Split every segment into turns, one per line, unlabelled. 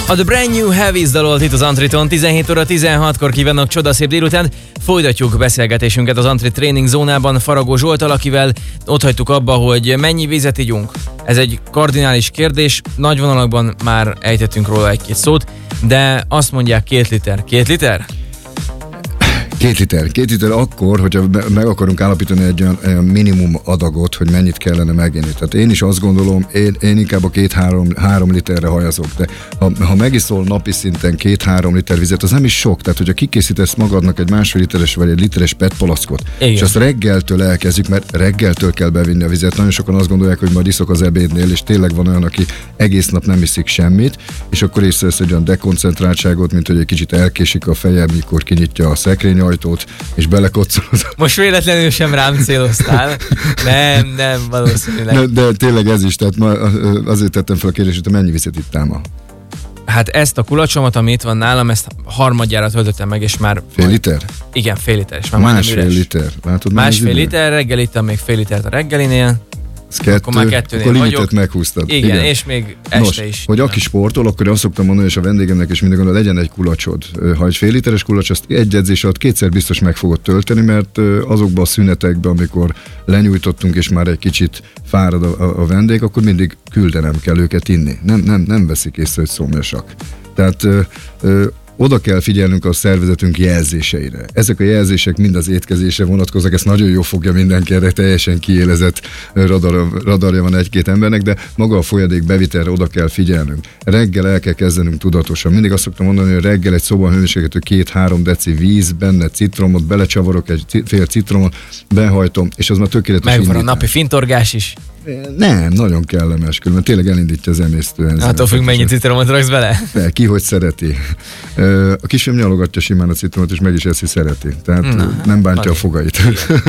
A The Brand New Heavies dalolt itt az Antriton, 17 óra 16-kor kívánok csodaszép délután. Folytatjuk beszélgetésünket az Antrit Training zónában Faragó Zsolttal, akivel ott hagytuk abba, hogy mennyi vizet igyunk. Ez egy kardinális kérdés, nagy vonalakban már ejtettünk róla egy-két szót, de azt mondják 2 liter. 2 liter?
2 liter akkor, hogyha meg akarunk állapítani egy olyan minimum adagot, hogy mennyit kellene meginni. Tehát én is azt gondolom, én inkább a 2-3 literre hajazok, de ha megiszol napi szinten 2-3 liter vizet, az nem is sok. Tehát, hogyha kikészítesz magadnak egy 1,5 literes vagy egy literes PET palackot, és azt reggeltől elkezdjük, mert reggeltől kell bevinni a vizet. Nagyon sokan azt gondolják, hogy majd iszok az ebédnél, és tényleg van olyan, aki egész nap nem iszik semmit, és akkor észrevesz egy olyan dekoncentráltságot, mint hogy egy kicsit elkésik a feje, mikor kinyitja a szekrény ajtót, és belekocol.
Most véletlenül sem rám céloztál. Nem, valószínűleg.
De tényleg ez is, tehát ma azért tettem fel a kérdést, hogy mennyi vizet ittál ma?
Hát ezt a kulacsomat, ami itt van nálam, ezt harmadjára töltöttem meg, és már...
Fél liter?
Igen, fél liter, és már majdnem üres.
1,5 liter. Látod,
1,5 liter, reggel ittam még fél litert a reggelinél.
Akkor már 2-nél limitet meghúztad.
Igen, és még este is.
Hogy aki sportol, akkor azt szoktam mondani, és a vendégemnek is mindig gondolom, legyen egy kulacsod. Ha egy fél literes kulacs, azt egy edzés alatt 2-szer biztos meg fogod tölteni, mert azokban a szünetekben, amikor lenyújtottunk, és már egy kicsit fárad a vendég, akkor mindig küldenem kell őket inni. Nem veszik észre, hogy szomjasak. Tehát oda kell figyelnünk a szervezetünk jelzéseire. Ezek a jelzések mind az étkezésre vonatkoznak, ezt nagyon jó fogja mindenki, erre teljesen kiélezett radarja van egy-két embernek, de maga a folyadék bevitelre oda kell figyelnünk. Reggel el kell kezdenünk tudatosan. Mindig azt szoktam mondani, hogy reggel egy szoba hőmérsékletű 2-3 deci víz, benne citromot, belecsavarok egy fél citromot, behajtom, és az már tökéletes.
Megvan a napi fintorgás is.
Nem, nagyon kellemes, különben tényleg elindítja az emésztőenzimet.
Attól függ, mennyi citromot raksz bele?
Ki hogy szereti. A kisfiam nyalogatja simán a citromot, és meg is eszi, szereti. Tehát nem bántja a fogait.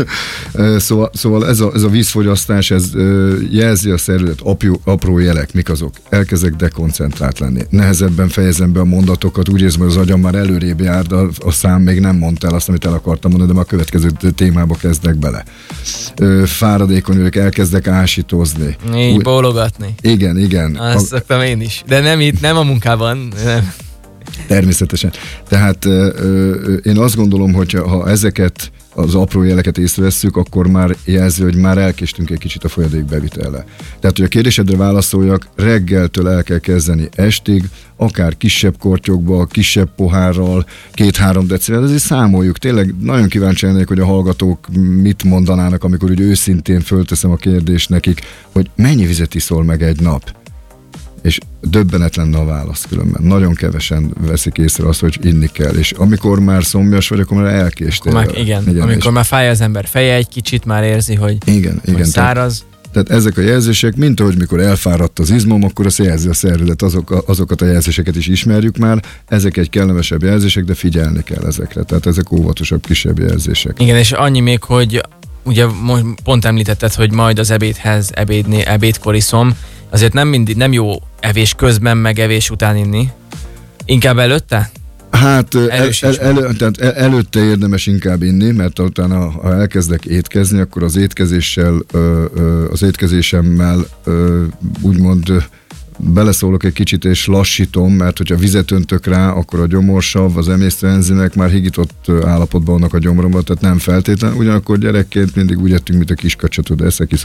Szóval ez a vízfogyasztás, ez jelzi a szervezet, apró jelek, mik azok. Elkezdek dekoncentrált lenni. Nehezebben fejezem be a mondatokat, úgy érzem, hogy az agyam már előrébb jár, de a szám még nem mondta el azt, amit el akartam mondani, de már a következő témába kezdek bele. Fáradékony vagyok, elkezdek ásítozni.
Így bólogatni.
Igen.
Azt szoktam én is. De nem itt, nem a munkában. Nem.
Természetesen. Tehát én azt gondolom, hogy ha ezeket az apró jeleket észrevesszük, akkor már jelzi, hogy már elkéstünk egy kicsit a folyadék bevitelle. Tehát, hogy a kérdésedre válaszoljak, reggeltől el kell kezdeni estig, akár kisebb kortyokba, kisebb pohárral, 2-3 decivel, ezért számoljuk. Tényleg nagyon kíváncsi lennék, hogy a hallgatók mit mondanának, amikor úgy őszintén fölteszem a kérdést nekik, hogy mennyi vizet iszol meg egy nap? És döbbenet lenne a válasz különben. Nagyon kevesen veszik észre azt, hogy inni kell. És amikor már szomjas vagy, akkor már elkéstél.
Igen, amikor már fáj az ember feje egy kicsit, már érzi, hogy száraz.
Tehát ezek a jelzések, mint ahogy mikor elfáradt az izmom, akkor azt jelzi a szervezet, azokat a jelzéseket is ismerjük már. Ezek egy kellemesebb jelzések, de figyelni kell ezekre. Tehát ezek óvatosabb, kisebb jelzések.
Igen, és annyi még, hogy ugye pont említetted, hogy majd az ebédkor iszom. Azért nem jó evés közben, meg evés után inni. Inkább előtte?
Hát előtte érdemes inkább inni, mert utána, ha elkezdek étkezni, akkor az étkezésemmel úgymond beleszólok egy kicsit és lassítom, mert hogyha vizet öntök rá, akkor a gyomorsav, az emésztőenzimek már higított állapotban vannak a gyomromban, tehát nem feltétlen. Ugyanakkor gyerekként mindig úgy ettünk, mint a kiskacsa, eszek,